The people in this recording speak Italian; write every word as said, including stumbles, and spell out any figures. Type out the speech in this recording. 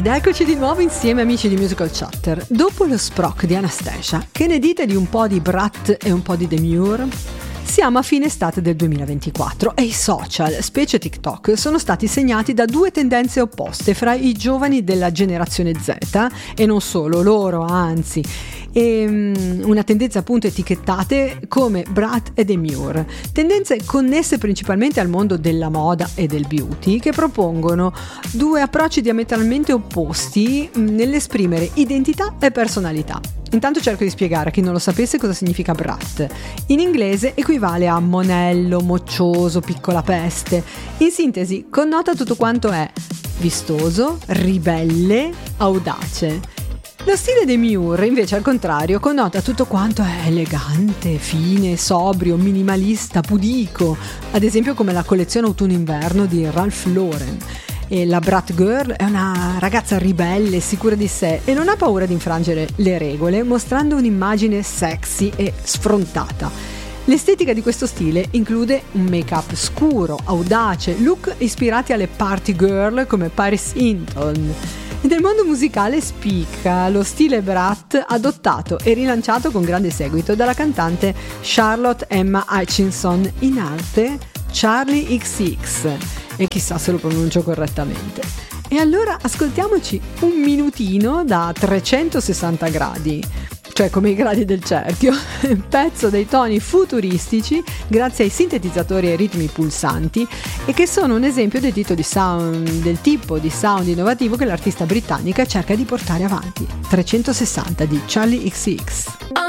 Ed eccoci di nuovo insieme amici di Musical Chatter. Dopo lo sproc di Anastacia, che ne dite di un po' di Brat e un po' di Demure? Siamo a fine estate del duemilaventiquattro e i social, specie TikTok, sono stati segnati da due tendenze opposte fra i giovani della generazione Z e non solo loro, anzi, e, um, una tendenza appunto etichettate come Brat e Demure, tendenze connesse principalmente al mondo della moda e del beauty, che propongono due approcci diametralmente opposti nell'esprimere identità e personalità. Intanto cerco di spiegare a chi non lo sapesse cosa significa Brat. In inglese equivale a monello, moccioso, piccola peste. In sintesi, connota tutto quanto è vistoso, ribelle, audace. Lo stile Demure, invece, al contrario, connota tutto quanto è elegante, fine, sobrio, minimalista, pudico, ad esempio come la collezione autunno-inverno di Ralph Lauren. E la Brat Girl è una ragazza ribelle, sicura di sé e non ha paura di infrangere le regole, mostrando un'immagine sexy e sfrontata. L'estetica di questo stile include un make-up scuro, audace, look ispirati alle party girl come Paris Hilton. E nel mondo musicale spicca lo stile Brat, adottato e rilanciato con grande seguito dalla cantante Charlotte Emma Hutchinson, in arte Charli X X, e chissà se lo pronuncio correttamente. E allora ascoltiamoci un minutino da trecentosessanta gradi, cioè come i gradi del cerchio, pezzo dei toni futuristici grazie ai sintetizzatori e ai ritmi pulsanti, e che sono un esempio del tipo di sound, del tipo di sound innovativo che l'artista britannica cerca di portare avanti. trecentosessanta di Charli X X.